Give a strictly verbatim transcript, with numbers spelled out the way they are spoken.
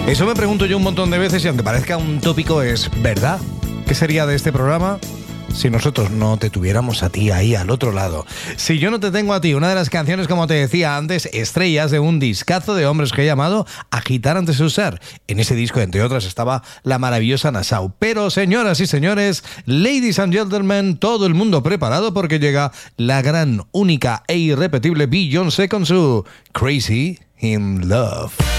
Eso me pregunto yo un montón de veces y aunque parezca un tópico, es ¿verdad? ¿Qué sería de este programa si nosotros no te tuviéramos a ti ahí al otro lado? Si yo no te tengo a ti, una de las canciones, como te decía antes, estrellas de un discazo de hombres que he llamado Agitar antes de usar. En ese disco, entre otras, estaba la maravillosa Nassau. Pero, señoras y señores, ladies and gentlemen, todo el mundo preparado porque llega la gran, única e irrepetible Beyoncé con su Crazy in Love.